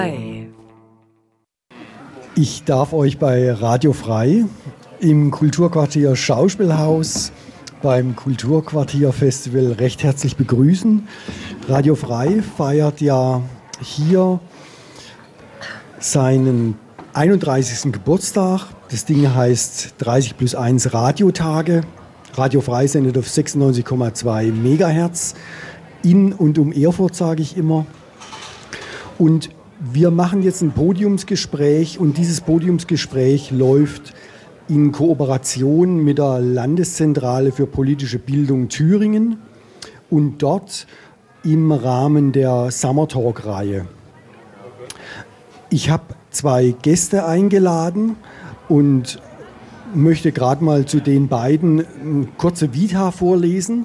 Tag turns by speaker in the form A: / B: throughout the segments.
A: Ich darf euch bei Radio Frei im Kulturquartier Schauspielhaus beim Kulturquartier-Festival recht herzlich begrüßen. Radio Frei feiert ja hier seinen 31. Geburtstag. Das Ding heißt 30+1 Radiotage. Radio Frei sendet auf 96,2 Megahertz in und um Erfurt, sage ich immer. Und wir machen jetzt ein Podiumsgespräch und dieses Podiumsgespräch läuft in Kooperation mit der Landeszentrale für politische Bildung Thüringen und dort im Rahmen der Summer Talk-Reihe. Ich habe 2 Gäste eingeladen und möchte gerade mal zu den beiden eine kurze Vita vorlesen.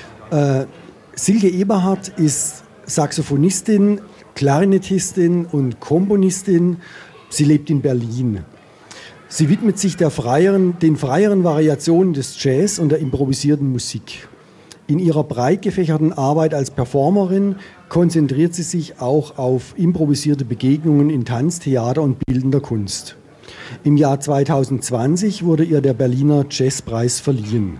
A: Silke Eberhardt ist Saxophonistin, Klarinettistin und Komponistin. Sie lebt in Berlin. Sie widmet sich den freieren Variationen des Jazz und der improvisierten Musik. In ihrer breit gefächerten Arbeit als Performerin konzentriert sie sich auch auf improvisierte Begegnungen in Tanz, Theater und bildender Kunst. Im Jahr 2020 wurde ihr der Berliner Jazzpreis verliehen.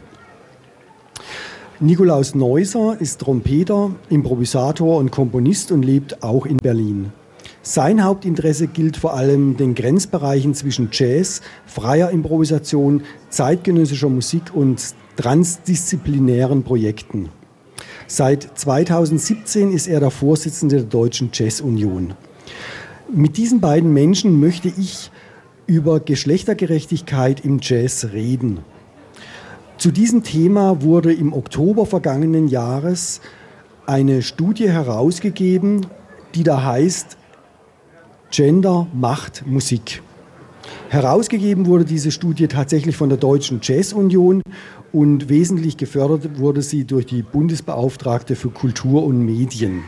A: Nikolaus Neusser ist Trompeter, Improvisator und Komponist und lebt auch in Berlin. Sein Hauptinteresse gilt vor allem den Grenzbereichen zwischen Jazz, freier Improvisation, zeitgenössischer Musik und transdisziplinären Projekten. Seit 2017 ist er der Vorsitzende der Deutschen Jazz-Union. Mit diesen beiden Menschen möchte ich über Geschlechtergerechtigkeit im Jazz reden. Zu diesem Thema wurde im Oktober vergangenen Jahres eine Studie herausgegeben, die da heißt Gender macht Musik. Herausgegeben wurde diese Studie tatsächlich von der Deutschen Jazz-Union und wesentlich gefördert wurde sie durch die Bundesbeauftragte für Kultur und Medien.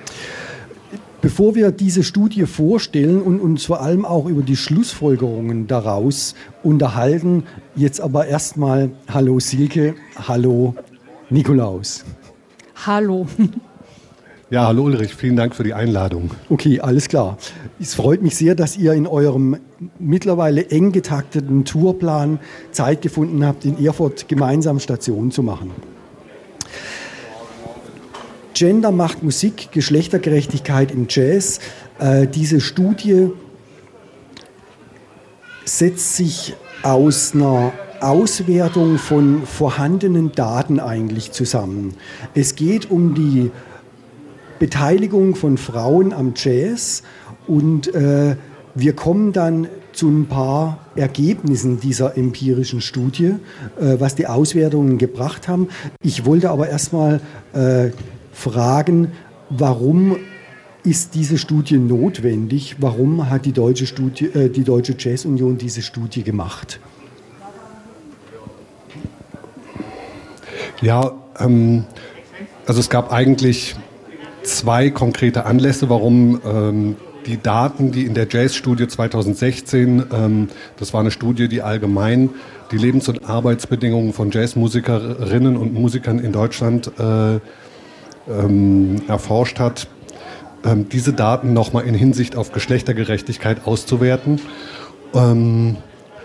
A: Bevor wir diese Studie vorstellen und uns vor allem auch über die Schlussfolgerungen daraus unterhalten, jetzt aber erstmal hallo Silke, hallo Nikolaus.
B: Hallo.
C: Ja, hallo Ulrich, vielen Dank für die Einladung.
A: Okay, alles klar. Es freut mich sehr, dass ihr in eurem mittlerweile eng getakteten Tourplan Zeit gefunden habt, in Erfurt gemeinsam Station zu machen. Gender macht Musik, Geschlechtergerechtigkeit im Jazz. Diese Studie setzt sich aus einer Auswertung von vorhandenen Daten eigentlich zusammen. Es geht um die Beteiligung von Frauen am Jazz und wir kommen dann zu ein paar Ergebnissen dieser empirischen Studie, was die Auswertungen gebracht haben. Ich wollte aber erstmal fragen, warum ist diese Studie notwendig? Warum hat die Deutsche Jazz-Union diese Studie gemacht?
C: Ja, also es gab eigentlich 2 konkrete Anlässe, warum die Daten, die in der Jazz-Studie 2016, das war eine Studie, die allgemein die Lebens- und Arbeitsbedingungen von Jazzmusikerinnen und Musikern in Deutschland erforscht hat, diese Daten nochmal in Hinsicht auf Geschlechtergerechtigkeit auszuwerten. Wenn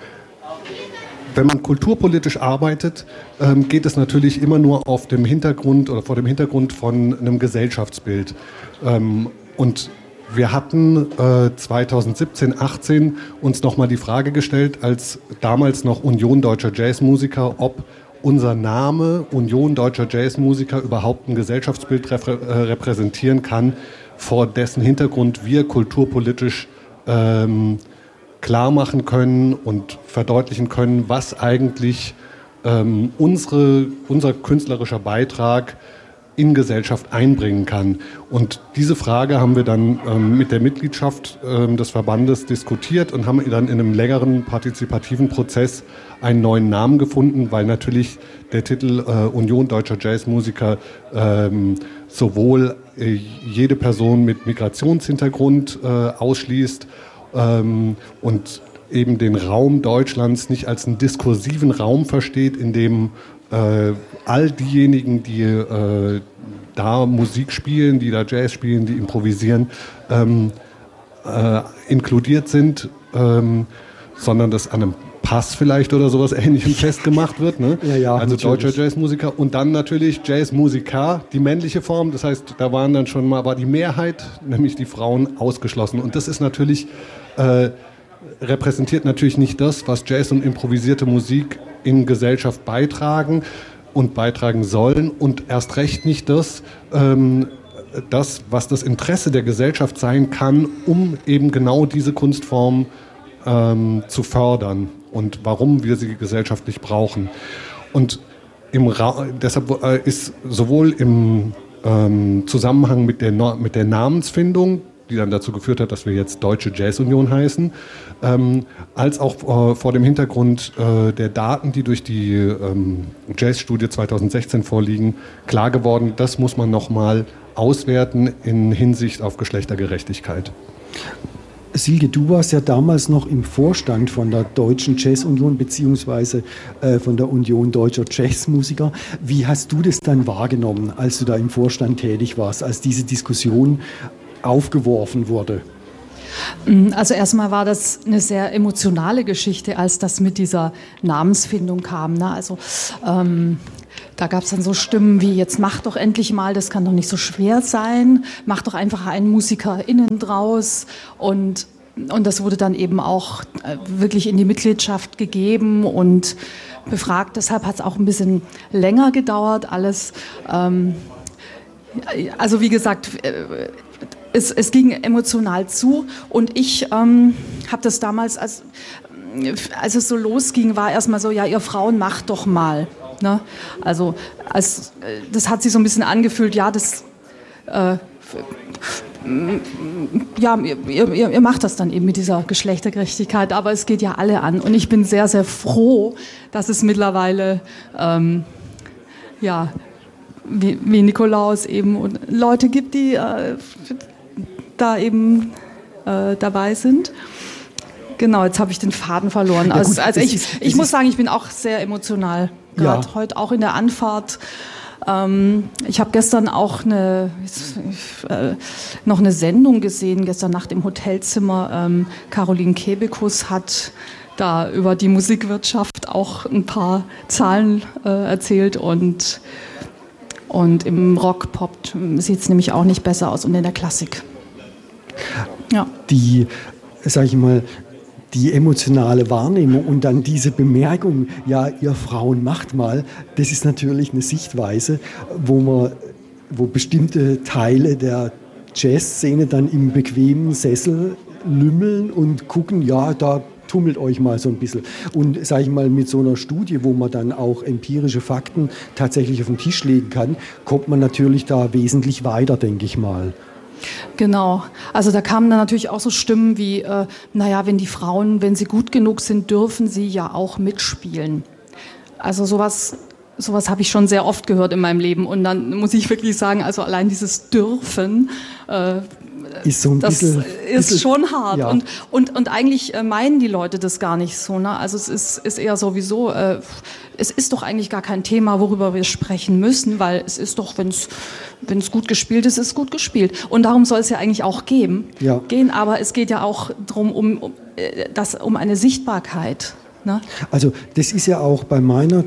C: man kulturpolitisch arbeitet, geht es natürlich immer nur auf dem Hintergrund oder vor dem Hintergrund von einem Gesellschaftsbild. Und wir hatten 2017, 18 uns nochmal die Frage gestellt, als damals noch Union Deutscher Jazzmusiker, ob unser Name Union Deutscher Jazzmusiker überhaupt ein Gesellschaftsbild repräsentieren kann, vor dessen Hintergrund wir kulturpolitisch klar machen können und verdeutlichen können, was eigentlich unser künstlerischer Beitrag in Gesellschaft einbringen kann. Und diese Frage haben wir dann mit der Mitgliedschaft des Verbandes diskutiert und haben dann in einem längeren partizipativen Prozess einen neuen Namen gefunden, weil natürlich der Titel Union Deutscher Jazzmusiker sowohl jede Person mit Migrationshintergrund ausschließt und eben den Raum Deutschlands nicht als einen diskursiven Raum versteht, in dem all diejenigen, die da Musik spielen, die da Jazz spielen, die improvisieren, inkludiert sind, sondern das an einem Pass vielleicht oder sowas Ähnlichem festgemacht wird. Ne?
A: Ja,
C: also
A: natürlich.
C: deutscher Jazzmusiker und dann natürlich Jazzmusiker, die männliche Form. Das heißt, da waren dann schon mal, war die Mehrheit, nämlich die Frauen, ausgeschlossen. Und das ist natürlich, repräsentiert natürlich nicht das, was Jazz und improvisierte Musik in Gesellschaft beitragen und beitragen sollen und erst recht nicht das, was das Interesse der Gesellschaft sein kann, um eben genau diese Kunstform zu fördern und warum wir sie gesellschaftlich brauchen. Und deshalb ist sowohl im Zusammenhang mit der Namensfindung, die dann dazu geführt hat, dass wir jetzt Deutsche Jazz-Union heißen, als auch vor dem Hintergrund der Daten, die durch die Jazzstudie 2016 vorliegen, klar geworden, das muss man nochmal auswerten in Hinsicht auf Geschlechtergerechtigkeit.
A: Silke, du warst ja damals noch im Vorstand von der Deutschen Jazz-Union beziehungsweise von der Union Deutscher Jazzmusiker. Wie hast du das dann wahrgenommen, als du da im Vorstand tätig warst, als diese Diskussion aufgeworfen wurde?
B: Also erstmal war das eine sehr emotionale Geschichte, als das mit dieser Namensfindung kam. Ne? Also da gab es dann so Stimmen wie, jetzt mach doch endlich mal, das kann doch nicht so schwer sein, mach doch einfach einen MusikerInnen draus. Und das wurde dann eben auch wirklich in die Mitgliedschaft gegeben und befragt. Deshalb hat es auch ein bisschen länger gedauert, alles. Also wie gesagt, es ging emotional zu und ich habe das damals, als es so losging, war erstmal so, ja, ihr Frauen macht doch mal. Ne? Also das hat sich so ein bisschen angefühlt, ja, ihr macht das dann eben mit dieser Geschlechtergerechtigkeit, aber es geht ja alle an und ich bin sehr, sehr froh, dass es mittlerweile wie Nikolaus eben und Leute gibt, die da eben dabei sind. Genau, jetzt habe ich den Faden verloren. Ja, gut, also ich muss sagen, ich bin auch sehr emotional, gerade heute auch in der Anfahrt. Ich habe gestern auch noch eine Sendung gesehen, gestern Nacht im Hotelzimmer. Caroline Kebekus hat da über die Musikwirtschaft auch ein paar Zahlen erzählt und im Rock, Pop sieht es nämlich auch nicht besser aus und in der Klassik. Ja.
A: Die emotionale Wahrnehmung und dann diese Bemerkung, ja, ihr Frauen macht mal, das ist natürlich eine Sichtweise, wo bestimmte Teile der Jazzszene dann im bequemen Sessel lümmeln und gucken, ja, da tummelt euch mal so ein bisschen. Und sage ich mal, mit so einer Studie, wo man dann auch empirische Fakten tatsächlich auf den Tisch legen kann, kommt man natürlich da wesentlich weiter, denke ich mal.
B: Genau, also da kamen dann natürlich auch so Stimmen wie, wenn die Frauen, wenn sie gut genug sind, dürfen sie ja auch mitspielen. Also sowas habe ich schon sehr oft gehört in meinem Leben und dann muss ich wirklich sagen, also allein dieses Dürfen,
A: ist so ein bisschen,
B: ist schon hart.
A: Ja.
B: Und eigentlich meinen die Leute das gar nicht so. Ne? Also es ist eher sowieso, es ist doch eigentlich gar kein Thema, worüber wir sprechen müssen, weil es ist doch, wenn es gut gespielt ist, ist es gut gespielt. Und darum soll es ja eigentlich auch gehen. Aber es geht ja auch darum, um eine Sichtbarkeit. Ne?
A: Also das ist ja auch bei meiner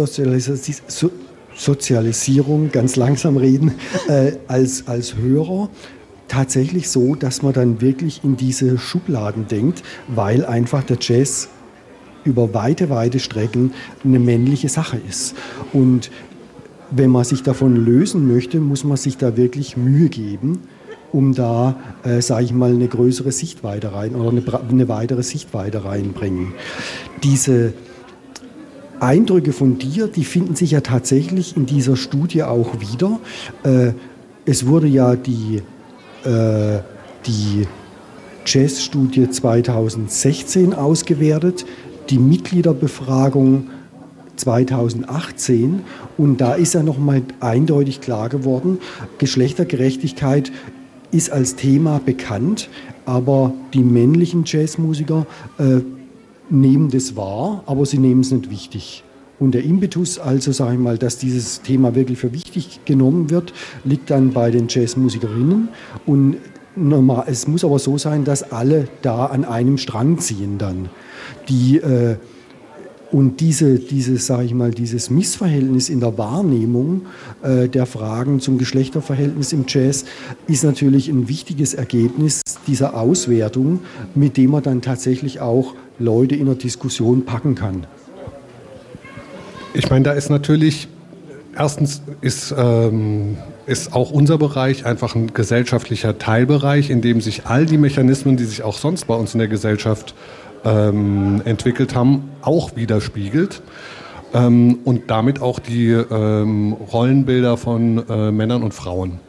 A: Jazz-Sozialisierung, ganz langsam reden, als Hörer, tatsächlich so, dass man dann wirklich in diese Schubladen denkt, weil einfach der Jazz über weite Strecken eine männliche Sache ist. Und wenn man sich davon lösen möchte, muss man sich da wirklich Mühe geben, um da, sage ich mal, eine größere Sichtweite rein oder eine weitere Sichtweite reinbringen. Diese Eindrücke von dir, die finden sich ja tatsächlich in dieser Studie auch wieder. Es wurde ja die Jazzstudie 2016 ausgewertet, die Mitgliederbefragung 2018 und da ist ja nochmal eindeutig klar geworden, Geschlechtergerechtigkeit ist als Thema bekannt, aber die männlichen Jazzmusiker nehmen das wahr, aber sie nehmen es nicht wichtig. Und der Impetus, also sage ich mal, dass dieses Thema wirklich für wichtig genommen wird, liegt dann bei den Jazzmusikerinnen. Und normal, es muss aber so sein, dass alle da an einem Strang ziehen dann. Und sage ich mal, dieses Missverhältnis in der Wahrnehmung der Fragen zum Geschlechterverhältnis im Jazz ist natürlich ein wichtiges Ergebnis dieser Auswertung, mit dem man dann tatsächlich auch Leute in der Diskussion packen kann.
C: Ich meine, da ist natürlich, erstens ist auch unser Bereich einfach ein gesellschaftlicher Teilbereich, in dem sich all die Mechanismen, die sich auch sonst bei uns in der Gesellschaft entwickelt haben, auch widerspiegelt und damit auch die Rollenbilder von Männern und Frauen.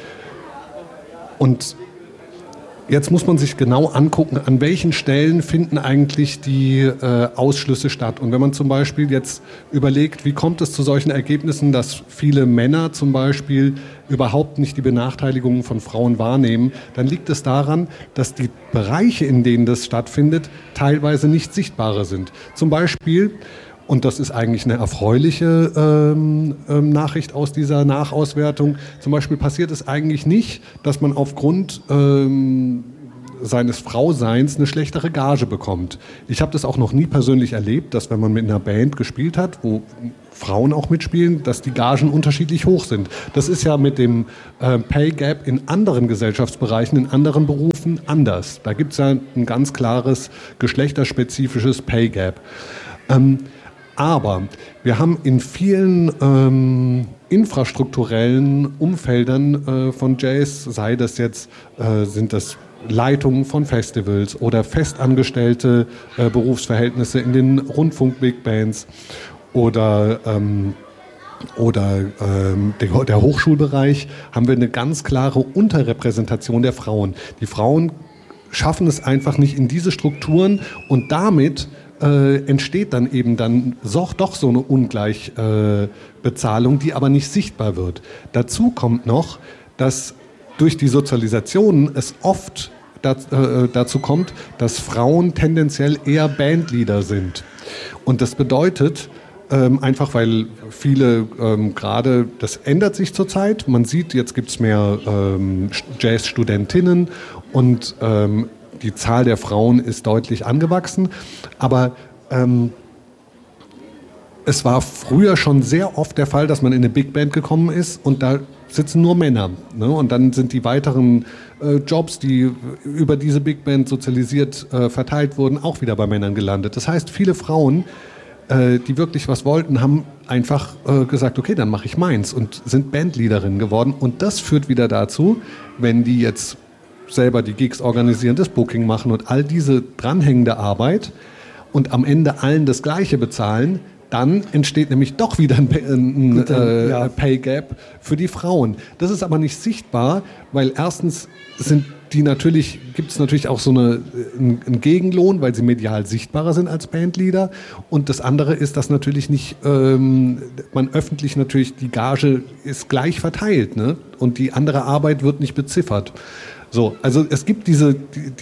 C: Und jetzt muss man sich genau angucken, an welchen Stellen finden eigentlich die Ausschlüsse statt. Und wenn man zum Beispiel jetzt überlegt, wie kommt es zu solchen Ergebnissen, dass viele Männer zum Beispiel überhaupt nicht die Benachteiligungen von Frauen wahrnehmen, dann liegt es daran, dass die Bereiche, in denen das stattfindet, teilweise nicht sichtbarer sind. Zum Beispiel, und das ist eigentlich eine erfreuliche Nachricht aus dieser Nachauswertung, zum Beispiel passiert es eigentlich nicht, dass man aufgrund seines Frauseins eine schlechtere Gage bekommt. Ich habe das auch noch nie persönlich erlebt, dass wenn man mit einer Band gespielt hat, wo Frauen auch mitspielen, dass die Gagen unterschiedlich hoch sind. Das ist ja mit dem Pay Gap in anderen Gesellschaftsbereichen, in anderen Berufen anders. Da gibt es ja ein ganz klares geschlechterspezifisches Pay Gap. Aber wir haben in vielen infrastrukturellen Umfeldern von Jazz, sei das jetzt, sind das Leitungen von Festivals oder festangestellte Berufsverhältnisse in den Rundfunk-Big Bands oder der Hochschulbereich, haben wir eine ganz klare Unterrepräsentation der Frauen. Die Frauen schaffen es einfach nicht in diese Strukturen und damit entsteht dann eben doch so eine Ungleichbezahlung, die aber nicht sichtbar wird. Dazu kommt noch, dass durch die Sozialisation es oft dazu kommt, dass Frauen tendenziell eher Bandleader sind. Und das bedeutet, einfach weil viele gerade, das ändert sich zurzeit, man sieht, jetzt gibt es mehr Jazzstudentinnen und die Zahl der Frauen ist deutlich angewachsen, aber es war früher schon sehr oft der Fall, dass man in eine Big Band gekommen ist und da sitzen nur Männer. Ne? Und dann sind die weiteren Jobs, die über diese Big Band sozialisiert verteilt wurden, auch wieder bei Männern gelandet. Das heißt, viele Frauen, die wirklich was wollten, haben einfach gesagt, okay, dann mache ich meins und sind Bandleaderinnen geworden. Und das führt wieder dazu, wenn die jetzt selber die Gigs organisieren, das Booking machen und all diese dranhängende Arbeit und am Ende allen das Gleiche bezahlen, dann entsteht nämlich doch wieder ein Pay Gap für die Frauen. Das ist aber nicht sichtbar, weil erstens gibt es natürlich auch so einen Gegenlohn, weil sie medial sichtbarer sind als Bandleader. Und das andere ist, dass natürlich nicht, man öffentlich natürlich, die Gage ist gleich verteilt, ne? Und die andere Arbeit wird nicht beziffert. So, also es gibt diese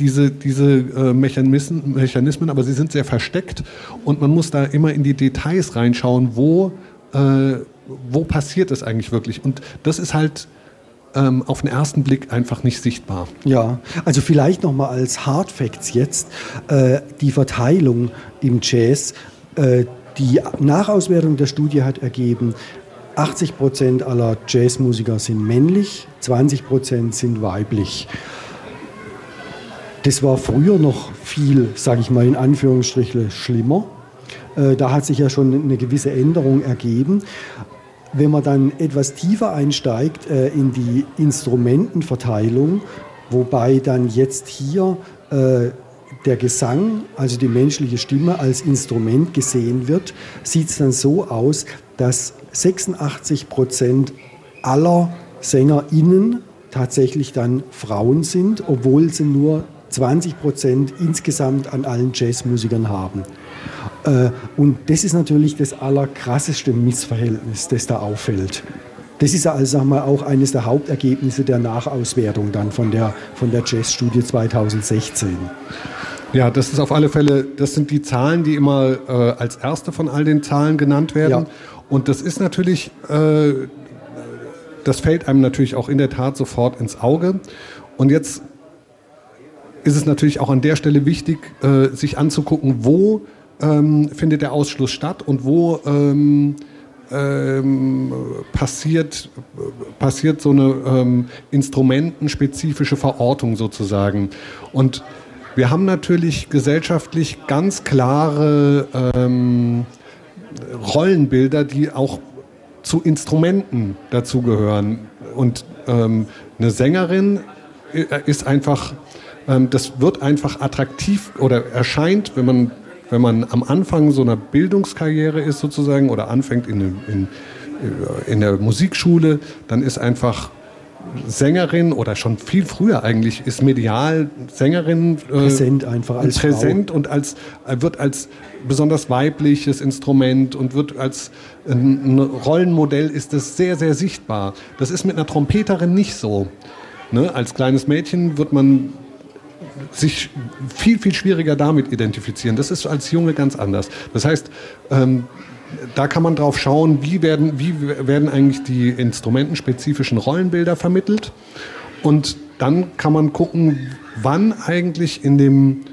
C: Mechanismen, aber sie sind sehr versteckt und man muss da immer in die Details reinschauen, wo passiert es eigentlich wirklich. Und das ist halt auf den ersten Blick einfach nicht sichtbar.
A: Ja, also vielleicht nochmal als Hard Facts jetzt, die Verteilung im Jazz, die Nachauswertung der Studie hat ergeben, 80% aller Jazzmusiker sind männlich, 20% sind weiblich. Das war früher noch viel, sage ich mal in Anführungsstrichen, schlimmer. Da hat sich ja schon eine gewisse Änderung ergeben. Wenn man dann etwas tiefer einsteigt in die Instrumentenverteilung, wobei dann jetzt hier der Gesang, also die menschliche Stimme als Instrument gesehen wird, sieht es dann so aus, dass 86% aller SängerInnen tatsächlich dann Frauen sind, obwohl sie nur 20% insgesamt an allen Jazzmusikern haben. Und das ist natürlich das allerkrasseste Missverhältnis, das da auffällt. Das ist also, sagen wir, auch eines der Hauptergebnisse der Nachauswertung dann von der Jazzstudie 2016.
C: Ja, das ist auf alle Fälle, das sind die Zahlen, die immer als erste von all den Zahlen genannt werden. Ja. Und das ist natürlich, das fällt einem natürlich auch in der Tat sofort ins Auge. Und jetzt ist es natürlich auch an der Stelle wichtig, sich anzugucken, wo findet der Ausschluss statt und wo passiert so eine instrumentenspezifische Verortung sozusagen. Und wir haben natürlich gesellschaftlich ganz klare Rollenbilder, die auch zu Instrumenten dazugehören. Und eine Sängerin ist einfach, das wird einfach attraktiv oder erscheint, wenn man am Anfang so einer Bildungskarriere ist sozusagen oder anfängt in der Musikschule, dann ist einfach Sängerin oder schon viel früher eigentlich ist medial Sängerin
A: präsent einfach als
C: präsent
A: Frau.
C: Und wird als besonders weibliches Instrument und wird als ein Rollenmodell ist das sehr, sehr sichtbar. Das ist mit einer Trompeterin nicht so. Ne? Als kleines Mädchen wird man sich viel, viel schwieriger damit identifizieren. Das ist als Junge ganz anders. Das heißt, da kann man drauf schauen, wie werden eigentlich die instrumentenspezifischen Rollenbilder vermittelt. Und dann kann man gucken, wann eigentlich in den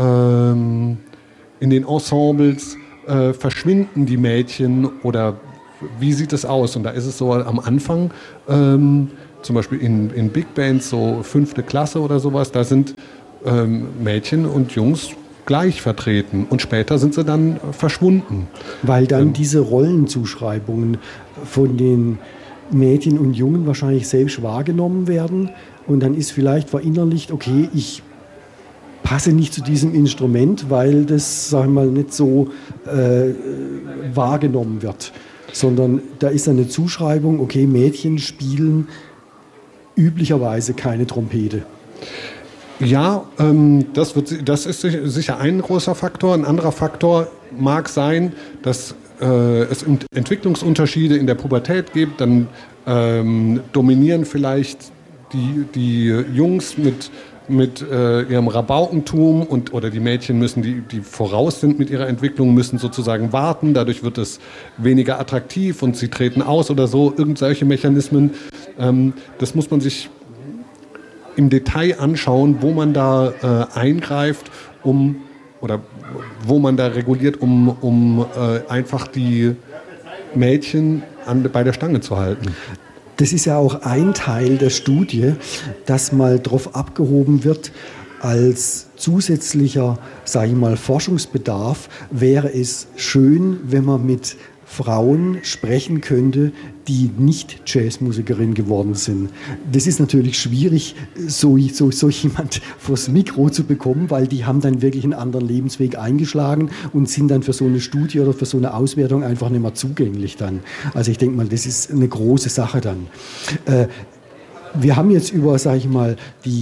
C: Ensembles verschwinden die Mädchen oder wie sieht es aus? Und da ist es so am Anfang, zum Beispiel in Big Bands, so 5. Klasse oder sowas, da sind Mädchen und Jungs gleich vertreten und später sind sie dann verschwunden.
A: Weil dann diese Rollenzuschreibungen von den Mädchen und Jungen wahrscheinlich selbst wahrgenommen werden und dann ist vielleicht verinnerlicht, okay, ich passe nicht zu diesem Instrument, weil das, sagen wir mal, nicht so wahrgenommen wird, sondern da ist eine Zuschreibung, okay, Mädchen spielen üblicherweise keine Trompete.
C: Ja, das ist sicher ein großer Faktor. Ein anderer Faktor mag sein, dass es Entwicklungsunterschiede in der Pubertät gibt. Dann dominieren vielleicht die Jungs mit ihrem Rabaukentum oder die Mädchen müssen, die voraus sind mit ihrer Entwicklung, müssen sozusagen warten. Dadurch wird es weniger attraktiv und sie treten aus oder so. Irgend solche Mechanismen. Das muss man sich im Detail anschauen, wo man da eingreift, oder wo man da reguliert, um einfach die Mädchen bei der Stange zu halten.
A: Das ist ja auch ein Teil der Studie, dass mal drauf abgehoben wird, als zusätzlicher, sage ich mal, Forschungsbedarf wäre es schön, wenn man mit Frauen sprechen könnte, die nicht Jazzmusikerin geworden sind. Das ist natürlich schwierig, so jemand vors Mikro zu bekommen, weil die haben dann wirklich einen anderen Lebensweg eingeschlagen und sind dann für so eine Studie oder für so eine Auswertung einfach nicht mehr zugänglich dann. Also ich denke mal, das ist eine große Sache dann. Wir haben jetzt über, sage ich mal,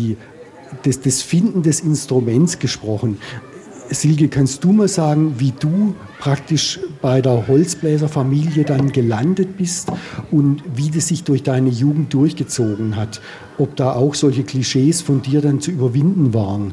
A: das Finden des Instruments gesprochen. Silke, kannst du mal sagen, wie du praktisch bei der Holzbläserfamilie dann gelandet bist und wie das sich durch deine Jugend durchgezogen hat? Ob da auch solche Klischees von dir dann zu überwinden waren?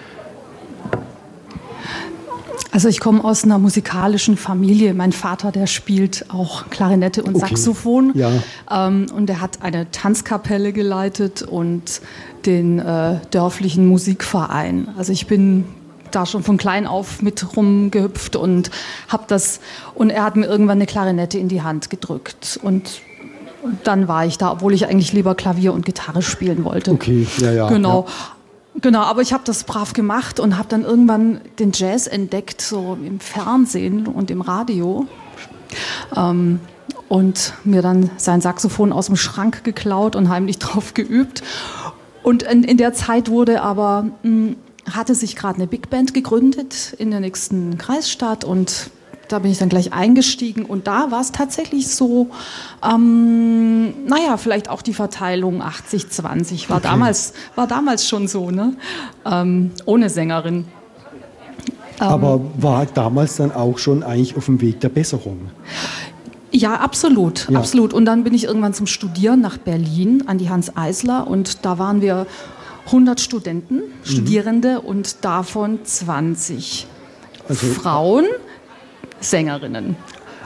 B: Also ich komme aus einer musikalischen Familie. Mein Vater, der spielt auch Klarinette und Saxophon.
A: Ja.
B: Und er hat eine Tanzkapelle geleitet und den dörflichen Musikverein. Also ich bin da schon von klein auf mit rumgehüpft und er hat mir irgendwann eine Klarinette in die Hand gedrückt und dann war ich da, obwohl ich eigentlich lieber Klavier und Gitarre spielen wollte.
A: Okay, ja.
B: Genau.
A: Ja.
B: Genau, aber ich habe das brav gemacht und habe dann irgendwann den Jazz entdeckt, so im Fernsehen und im Radio. Und mir dann sein Saxophon aus dem Schrank geklaut und heimlich drauf geübt. Und in der Zeit hatte sich gerade eine Big Band gegründet in der nächsten Kreisstadt und da bin ich dann gleich eingestiegen und da war es tatsächlich so, vielleicht auch die Verteilung 80-20 war damals schon so, ne? Ohne Sängerin.
A: Aber war damals dann auch schon eigentlich auf dem Weg der Besserung?
B: Ja, absolut. Und dann bin ich irgendwann zum Studieren nach Berlin an die Hans Eisler und da waren wir 100 Studierende und davon 20 Frauen, Sängerinnen.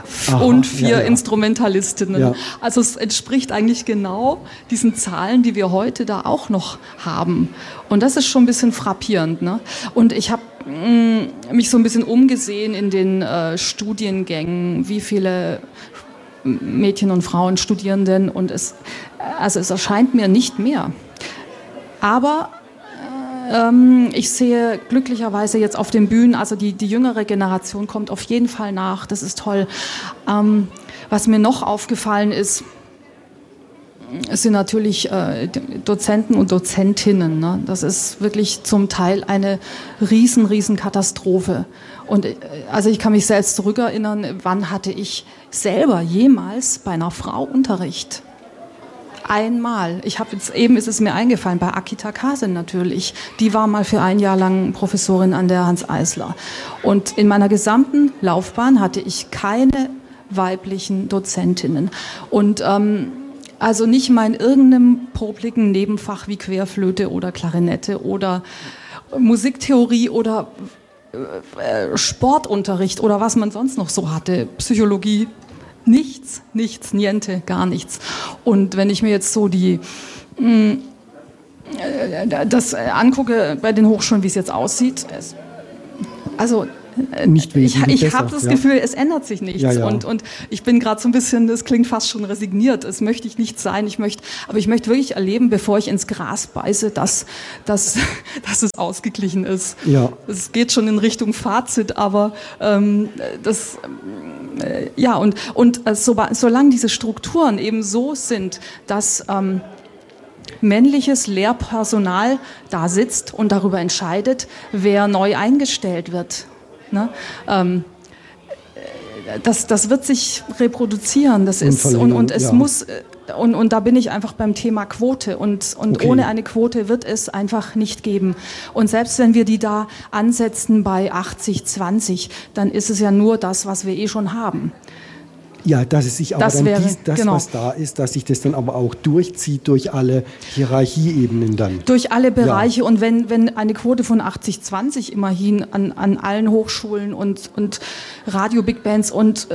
B: und 4 Instrumentalistinnen. Ja. Also es entspricht eigentlich genau diesen Zahlen, die wir heute da auch noch haben. Und das ist schon ein bisschen frappierend. Ne? Und ich habe mich so ein bisschen umgesehen in den Studiengängen, wie viele Mädchen und Frauen studieren denn, und es erscheint mir nicht mehr. Aber ich sehe glücklicherweise jetzt auf den Bühnen, also die jüngere Generation kommt auf jeden Fall nach, das ist toll. Was mir noch aufgefallen ist, es sind natürlich Dozenten und Dozentinnen. Ne? Das ist wirklich zum Teil eine riesen Katastrophe. Und also ich kann mich selbst zurückerinnern, wann hatte ich selber jemals bei einer Frau Unterricht? Einmal. Eben ist es mir eingefallen, bei Akita Kasen natürlich. Die war mal für ein Jahr lang Professorin an der Hans Eisler. Und in meiner gesamten Laufbahn hatte ich keine weiblichen Dozentinnen. Und also nicht mal in irgendeinem popligen Nebenfach wie Querflöte oder Klarinette oder Musiktheorie oder Sportunterricht oder was man sonst noch so hatte, Psychologie. Nichts, niente, gar nichts. Und wenn ich mir jetzt so das angucke bei den Hochschulen, wie es jetzt aussieht, also ich habe das Gefühl, es ändert sich nichts. Ja. Und ich bin gerade so ein bisschen, das klingt fast schon resigniert, das möchte ich nicht sein. Aber ich möchte wirklich erleben, bevor ich ins Gras beiße, dass es ausgeglichen ist. Ja. Es geht schon in Richtung Fazit, aber solange diese Strukturen eben so sind, dass männliches Lehrpersonal da sitzt und darüber entscheidet, wer neu eingestellt wird. Ne? Das wird sich reproduzieren. Das ist und es muss und da bin ich einfach beim Thema Quote und okay. Ohne eine Quote wird es einfach nicht geben. Und selbst wenn wir die da ansetzen bei 80-20, dann ist es ja nur das, was wir schon haben.
A: Ja, dass es sich aber was da ist, dass sich das dann aber auch durchzieht durch alle Hierarchieebenen dann.
B: Durch alle Bereiche. Ja. Und wenn eine Quote von 80-20 immerhin an allen Hochschulen und Radio-Big Bands und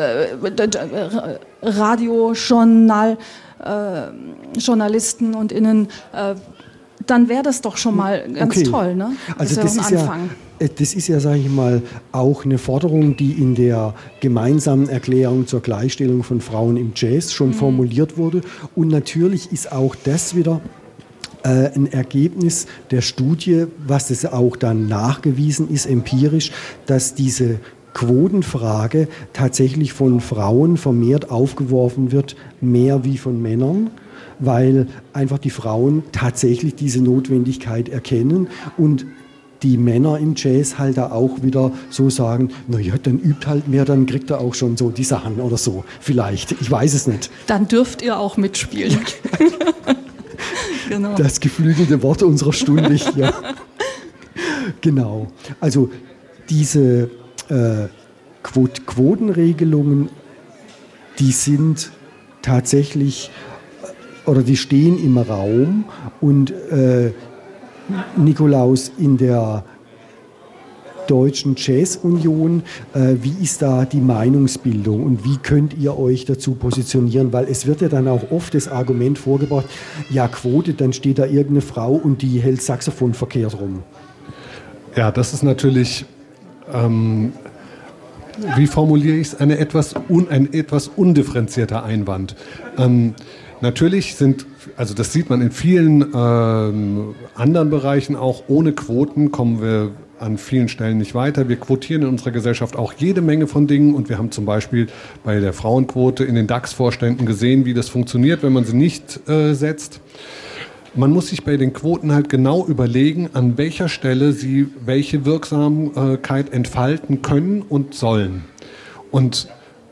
B: Journalisten und Innen, dann wäre das doch schon mal ganz toll. Ne?
A: Also das ist Anfang. Das ist ja, sage ich mal, auch eine Forderung, die in der gemeinsamen Erklärung zur Gleichstellung von Frauen im Jazz schon formuliert wurde. Und natürlich ist auch das wieder ein Ergebnis der Studie, was das auch dann nachgewiesen ist, empirisch, dass diese Quotenfrage tatsächlich von Frauen vermehrt aufgeworfen wird, mehr wie von Männern, weil einfach die Frauen tatsächlich diese Notwendigkeit erkennen und die Männer im Jazz halt da auch wieder so sagen, naja, dann übt halt mehr, dann kriegt er auch schon so die Sachen oder so, vielleicht, ich weiß es nicht.
B: Dann dürft ihr auch mitspielen.
A: Genau. Das geflügelte Wort unserer Stunde hier. Genau, also diese Quotenregelungen, die sind tatsächlich, oder die stehen im Raum und Nikolaus, in der Deutschen Jazz-Union, wie ist da die Meinungsbildung und wie könnt ihr euch dazu positionieren? Weil es wird ja dann auch oft das Argument vorgebracht, ja Quote, dann steht da irgendeine Frau und die hält Saxophon verkehrt rum.
C: Ja, das ist natürlich, wie formuliere ich es, ein etwas undifferenzierter Einwand. Natürlich also das sieht man in vielen anderen Bereichen auch, ohne Quoten kommen wir an vielen Stellen nicht weiter. Wir quotieren in unserer Gesellschaft auch jede Menge von Dingen und wir haben zum Beispiel bei der Frauenquote in den DAX-Vorständen gesehen, wie das funktioniert, wenn man sie nicht setzt. Man muss sich bei den Quoten halt genau überlegen, an welcher Stelle sie welche Wirksamkeit entfalten können und sollen. Und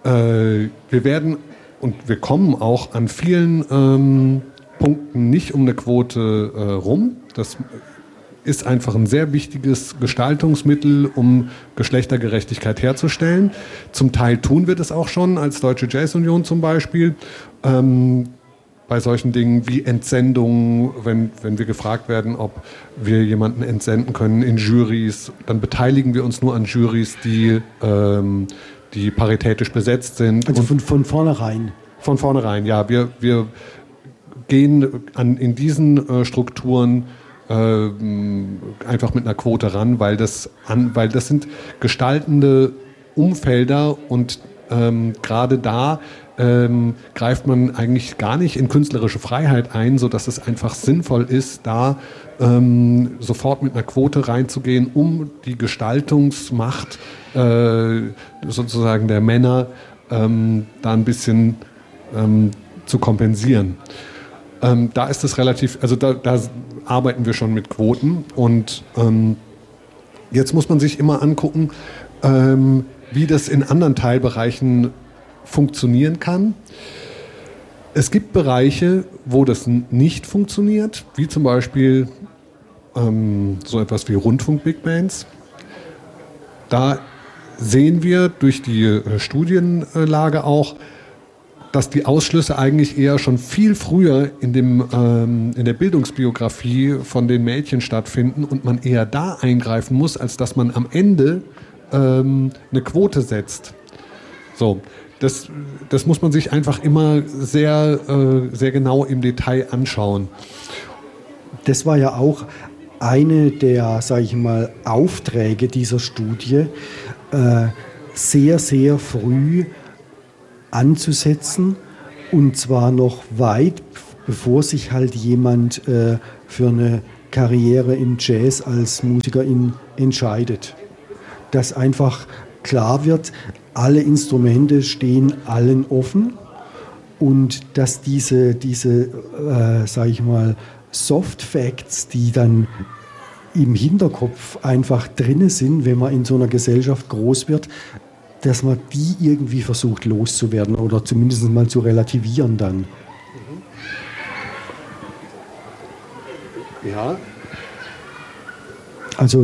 C: wir kommen auch an vielen Punkten nicht um eine Quote rum. Das ist einfach ein sehr wichtiges Gestaltungsmittel, um Geschlechtergerechtigkeit herzustellen. Zum Teil tun wir das auch schon, als Deutsche Jazz-Union zum Beispiel. Bei solchen Dingen wie Entsendungen, wenn wir gefragt werden, ob wir jemanden entsenden können in Jurys, dann beteiligen wir uns nur an Jurys, die die paritätisch besetzt sind.
A: Also von vornherein?
C: Von vornherein, ja. Wir gehen in diesen Strukturen einfach mit einer Quote ran, weil das sind gestaltende Umfelder und gerade da greift man eigentlich gar nicht in künstlerische Freiheit ein, sodass es einfach sinnvoll ist, da sofort mit einer Quote reinzugehen, um die Gestaltungsmacht sozusagen der Männer da ein bisschen zu kompensieren. Da ist es relativ, also da arbeiten wir schon mit Quoten und jetzt muss man sich immer angucken, wie das in anderen Teilbereichen funktionieren kann. Es gibt Bereiche, wo das nicht funktioniert, wie zum Beispiel so etwas wie Rundfunk-Big Bands. Da sehen wir durch die Studienlage auch, dass die Ausschlüsse eigentlich eher schon viel früher in der Bildungsbiografie von den Mädchen stattfinden und man eher da eingreifen muss, als dass man am Ende eine Quote setzt. So, das muss man sich einfach immer sehr, sehr genau im Detail anschauen.
A: Das war ja auch eine der, sage ich mal, Aufträge dieser Studie, sehr, sehr früh anzusetzen und zwar noch weit bevor sich halt jemand für eine Karriere im Jazz als Musikerin entscheidet. Dass einfach klar wird, alle Instrumente stehen allen offen und dass diese sage ich mal, Soft Facts, die dann im Hinterkopf einfach drin sind, wenn man in so einer Gesellschaft groß wird, dass man die irgendwie versucht loszuwerden oder zumindest mal zu relativieren dann.
C: Ja.
A: Also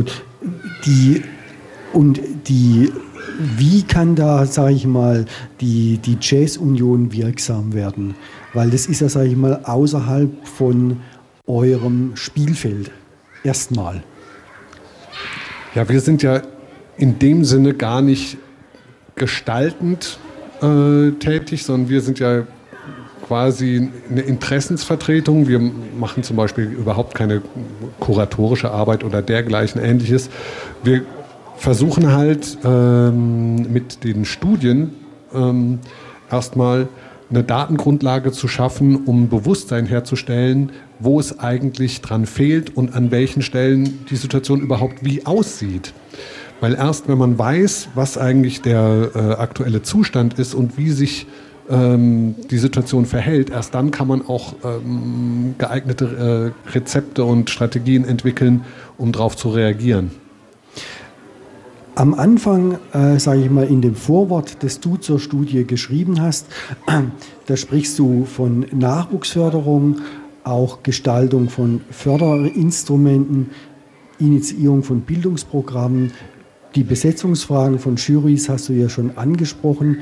A: wie kann da, sage ich mal, die Jazz-Union wirksam werden? Weil das ist ja, sage ich mal, außerhalb von eurem Spielfeld. Erstmal.
C: Ja, wir sind ja in dem Sinne gar nicht gestaltend tätig, sondern wir sind ja quasi eine Interessensvertretung. Wir machen zum Beispiel überhaupt keine kuratorische Arbeit oder dergleichen Ähnliches. Wir versuchen halt mit den Studien erstmal eine Datengrundlage zu schaffen, um Bewusstsein herzustellen, wo es eigentlich dran fehlt und an welchen Stellen die Situation überhaupt wie aussieht. Weil erst wenn man weiß, was eigentlich der aktuelle Zustand ist und wie sich die Situation verhält, erst dann kann man auch geeignete Rezepte und Strategien entwickeln, um darauf zu reagieren.
A: Am Anfang, sage ich mal, in dem Vorwort, das du zur Studie geschrieben hast, da sprichst du von Nachwuchsförderung, auch Gestaltung von Förderinstrumenten, Initiierung von Bildungsprogrammen, die Besetzungsfragen von Jurys hast du ja schon angesprochen.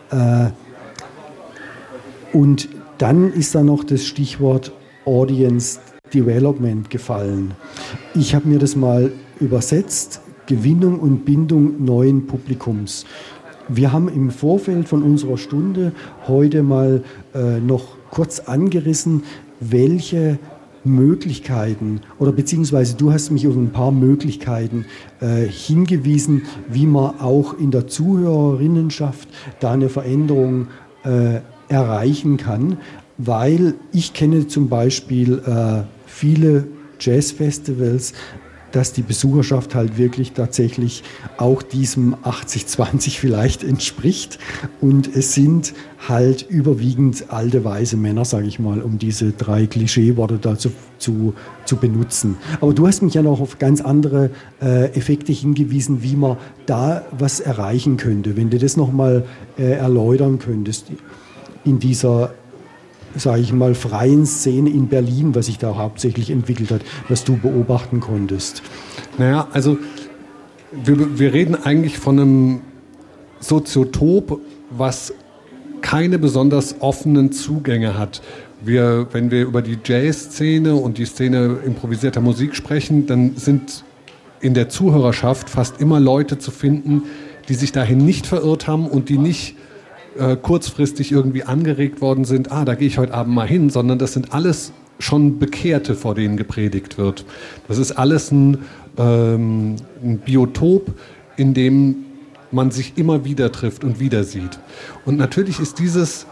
A: Und dann ist da noch das Stichwort Audience Development gefallen. Ich habe mir das mal übersetzt, Gewinnung und Bindung neuen Publikums. Wir haben im Vorfeld von unserer Stunde heute mal noch kurz angerissen, welche Möglichkeiten oder beziehungsweise du hast mich auf ein paar Möglichkeiten hingewiesen, wie man auch in der Zuhörerinnenschaft da eine Veränderung erreichen kann, weil ich kenne zum Beispiel viele Jazzfestivals, dass die Besucherschaft halt wirklich tatsächlich auch diesem 80-20 vielleicht entspricht. Und es sind halt überwiegend alte, weise Männer, sage ich mal, um diese 3 Klischeeworte da zu benutzen. Aber du hast mich ja noch auf ganz andere Effekte hingewiesen, wie man da was erreichen könnte. Wenn du das nochmal erläutern könntest in dieser, sage ich mal, freien Szene in Berlin, was sich da hauptsächlich entwickelt hat, was du beobachten konntest.
C: Naja, also wir reden eigentlich von einem Soziotop, was keine besonders offenen Zugänge hat. Wenn wir über die Jazz-Szene und die Szene improvisierter Musik sprechen, dann sind in der Zuhörerschaft fast immer Leute zu finden, die sich dahin nicht verirrt haben und die nicht kurzfristig irgendwie angeregt worden sind, da gehe ich heute Abend mal hin, sondern das sind alles schon Bekehrte, vor denen gepredigt wird. Das ist alles ein Biotop, in dem man sich immer wieder trifft und wieder sieht. Und natürlich ist dieses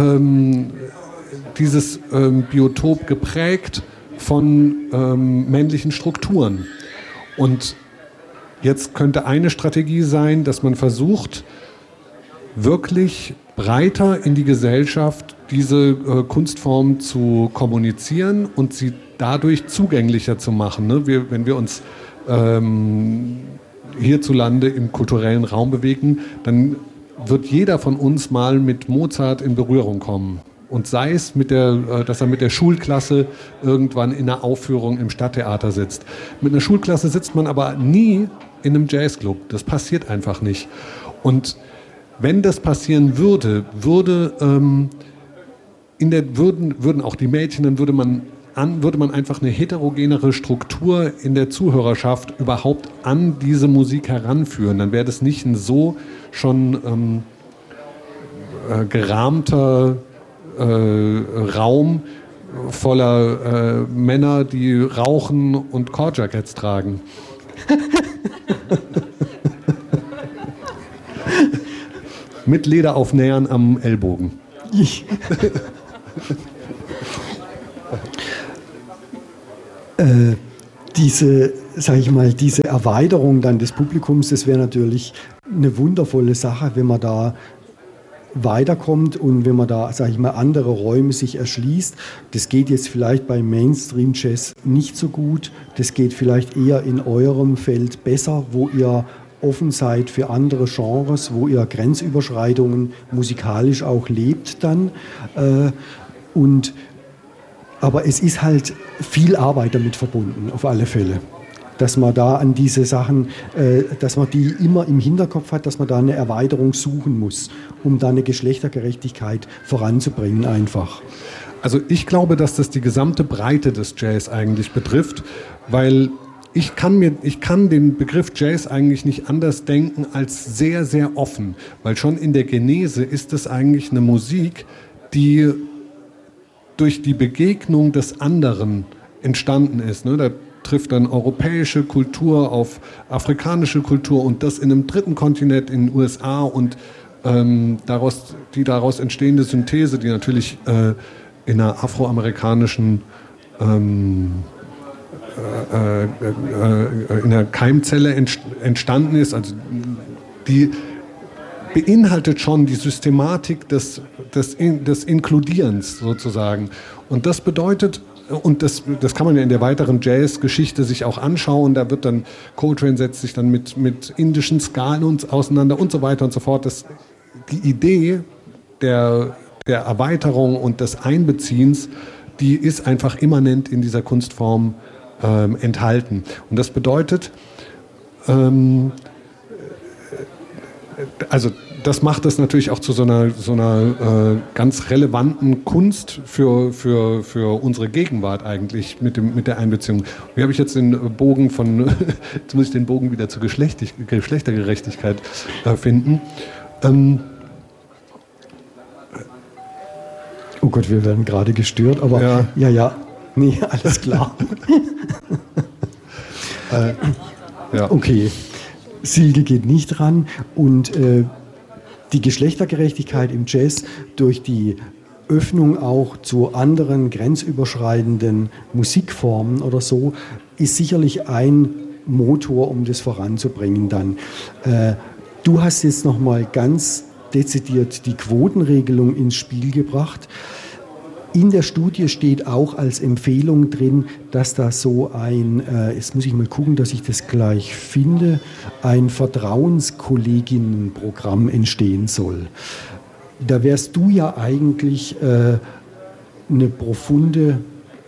C: Biotop geprägt von männlichen Strukturen. Und jetzt könnte eine Strategie sein, dass man versucht, wirklich breiter in die Gesellschaft diese Kunstform zu kommunizieren und sie dadurch zugänglicher zu machen. Ne? Wenn wir uns hierzulande im kulturellen Raum bewegen, dann wird jeder von uns mal mit Mozart in Berührung kommen. Und sei es, dass er mit der Schulklasse irgendwann in einer Aufführung im Stadttheater sitzt. Mit einer Schulklasse sitzt man aber nie in einem Jazzclub. Das passiert einfach nicht. Und wenn das passieren würde, würden auch die Mädchen, dann würde man einfach eine heterogenere Struktur in der Zuhörerschaft überhaupt an diese Musik heranführen. Dann wäre das nicht ein so schon gerahmter Raum voller Männer, die rauchen und Cordjackets tragen. Mit Lederaufnähern am Ellbogen.
A: Diese Erweiterung dann des Publikums, das wäre natürlich eine wundervolle Sache, wenn man da weiterkommt und wenn man da, andere Räume sich erschließt. Das geht jetzt vielleicht bei Mainstream-Jazz nicht so gut. Das geht vielleicht eher in eurem Feld besser, wo ihr offen seid für andere Genres, wo ihr Grenzüberschreitungen musikalisch auch lebt dann. Aber es ist halt viel Arbeit damit verbunden, auf alle Fälle. Dass man da an diese Sachen, dass man die immer im Hinterkopf hat, dass man da eine Erweiterung suchen muss, um da eine Geschlechtergerechtigkeit voranzubringen einfach.
C: Also ich glaube, dass das die gesamte Breite des Jazz eigentlich betrifft, weil ich kann den Begriff Jazz eigentlich nicht anders denken als sehr, sehr offen, weil schon in der Genese ist es eigentlich eine Musik, die durch die Begegnung des anderen entstanden ist. Ne? Da trifft dann europäische Kultur auf afrikanische Kultur und das in einem dritten Kontinent, in den USA und die daraus entstehende Synthese, die natürlich in einer afroamerikanischen in der Keimzelle entstanden ist, also die beinhaltet schon die Systematik des Inkludierens sozusagen. Und das bedeutet, und das kann man ja in der weiteren Jazz-Geschichte sich auch anschauen, da wird dann, Coltrane setzt sich dann mit indischen Skalen auseinander und so weiter und so fort. Die Idee der Erweiterung und des Einbeziehens, die ist einfach immanent in dieser Kunstform enthalten. Und das bedeutet, also das macht es natürlich auch zu so einer ganz relevanten Kunst für unsere Gegenwart eigentlich mit der Einbeziehung. Wie habe ich jetzt den Bogen jetzt muss ich den Bogen wieder zur Geschlechtergerechtigkeit finden.
A: Oh Gott, wir werden gerade gestört, aber ja. Nee, alles klar.
C: Ja.
A: Okay, Silke geht nicht ran und die Geschlechtergerechtigkeit im Jazz durch die Öffnung auch zu anderen grenzüberschreitenden Musikformen oder so ist sicherlich ein Motor, um das voranzubringen dann. Du hast jetzt nochmal ganz dezidiert die Quotenregelung ins Spiel gebracht. In der Studie steht auch als Empfehlung drin, dass da so jetzt muss ich mal gucken, dass ich das gleich finde, ein Vertrauenskolleginnenprogramm entstehen soll. Da wärst du ja eigentlich eine profunde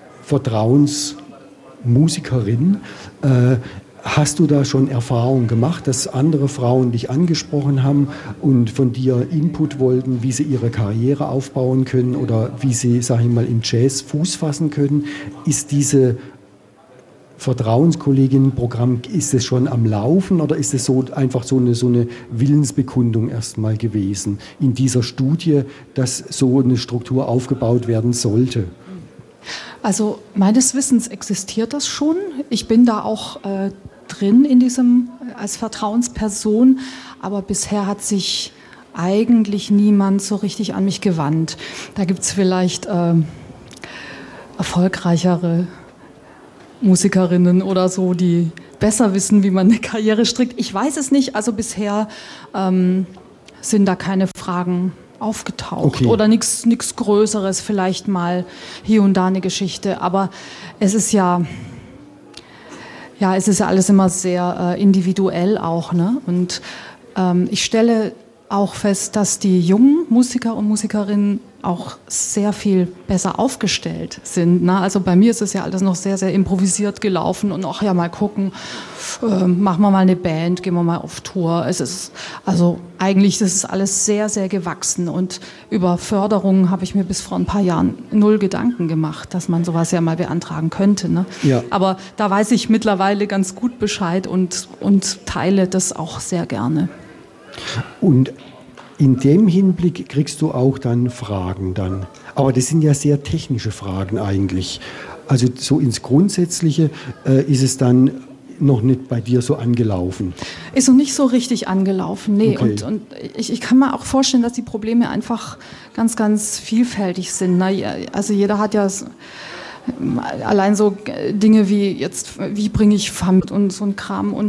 A: Vertrauensmusikerin. Hast du da schon Erfahrungen gemacht, dass andere Frauen dich angesprochen haben und von dir Input wollten, wie sie ihre Karriere aufbauen können oder wie sie, sag ich mal, im Jazz Fuß fassen können? Ist diese Vertrauenskolleginnenprogramm, ist es schon am Laufen oder ist es so einfach so eine Willensbekundung erstmal gewesen in dieser Studie, dass so eine Struktur aufgebaut werden sollte?
B: Also meines Wissens existiert das schon. Ich bin da auch drin in diesem als Vertrauensperson, aber bisher hat sich eigentlich niemand so richtig an mich gewandt. Da gibt es vielleicht erfolgreichere Musikerinnen oder so, die besser wissen, wie man eine Karriere strickt. Ich weiß es nicht, also bisher sind da keine Fragen aufgetaucht. Okay. Oder nichts Größeres, vielleicht mal hier und da eine Geschichte. Aber es ist ja alles immer sehr individuell auch, ne? Und ich stelle auch fest, dass die jungen Musiker und Musikerinnen auch sehr viel besser aufgestellt sind. Ne? Also bei mir ist es ja alles noch sehr, sehr improvisiert gelaufen und ach ja, mal gucken, machen wir mal eine Band, gehen wir mal auf Tour. Eigentlich ist es alles sehr, sehr gewachsen und über Förderungen habe ich mir bis vor ein paar Jahren 0 Gedanken gemacht, dass man sowas ja mal beantragen könnte. Ne? Ja. Aber da weiß ich mittlerweile ganz gut Bescheid und teile das auch sehr gerne.
A: Und in dem Hinblick kriegst du auch dann Fragen dann. Aber das sind ja sehr technische Fragen eigentlich. Also so ins Grundsätzliche ist es dann noch nicht bei dir so angelaufen?
B: Ist noch nicht so richtig angelaufen, nee. Okay. Und ich kann mir auch vorstellen, dass die Probleme einfach ganz, ganz vielfältig sind. Also jeder hat ja allein so Dinge wie jetzt, wie bringe ich Fam und so ein Kram und